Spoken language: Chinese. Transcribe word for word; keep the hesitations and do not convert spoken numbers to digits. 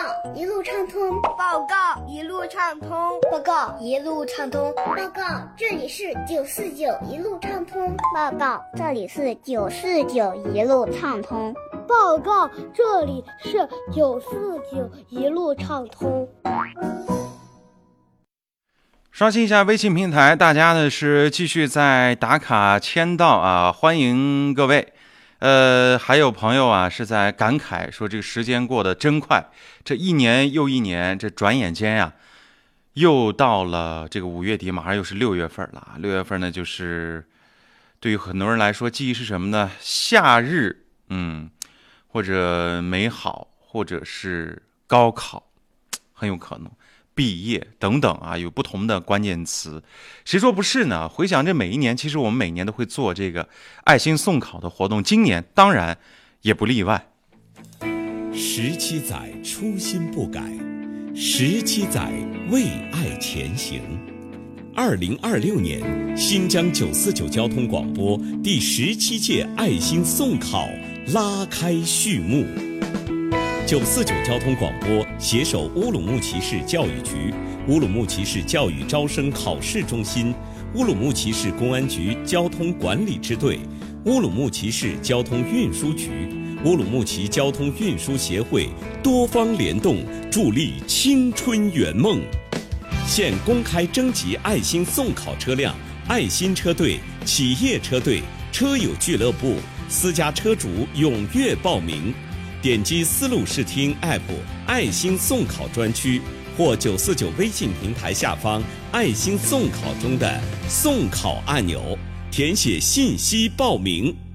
一路畅通， 报告一路畅通， 报告一路畅通，报告这里是九四九一路畅通， 报告这里是九四九一路畅通， 报告这里是九四九一路畅通。 刷新一下微信平台，大家呢是继续在打卡签到啊，欢迎各位。呃，还有朋友啊是在感慨说这个时间过得真快，这一年又一年，这转眼间呀、啊，又到了这个五月底，马上又是六月份了。六月份呢，就是对于很多人来说，记忆是什么呢？夏日，嗯，或者美好，或者是高考，很有可能。毕业等等啊，有不同的关键词，谁说不是呢？回想这每一年，其实我们每年都会做这个爱心送考的活动，今年当然也不例外。 十七载初心不改，十七载为爱前行。二零二六年，新疆九四九交通广播第十七届爱心送考拉开序幕。九四九交通广播携手乌鲁木齐市教育局、乌鲁木齐市教育招生考试中心、乌鲁木齐市公安局交通管理支队、乌鲁木齐市交通运输局、乌鲁木齐交通运输协会多方联动，助力青春圆梦。现公开征集爱心送考车辆、爱心车队、企业车队、车友俱乐部、私家车主踊跃报名。点击思路视听 App 爱心送考专区或九四九微信平台下方爱心送考中的送考按钮，填写信息报名。